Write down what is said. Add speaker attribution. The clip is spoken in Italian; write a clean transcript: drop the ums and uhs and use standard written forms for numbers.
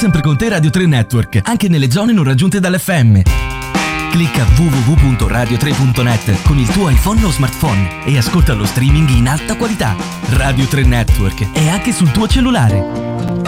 Speaker 1: sempre con te Radio 3 Network, anche nelle zone non raggiunte dall'FM. Clicca www.radio3.net con il tuo iPhone o smartphone e ascolta lo streaming in alta qualità. Radio 3 Network è anche sul tuo cellulare.